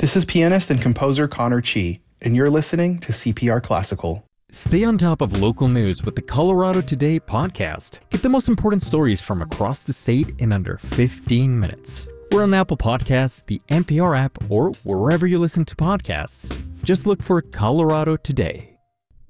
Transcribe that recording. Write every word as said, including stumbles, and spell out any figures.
This is pianist and composer Connor Chi, and you're listening to C P R Classical. Stay on top of local news with the Colorado Today podcast. Get the most important stories from across the state in under fifteen minutes. We're on Apple Podcasts, the N P R app, or wherever you listen to podcasts. Just look for Colorado Today.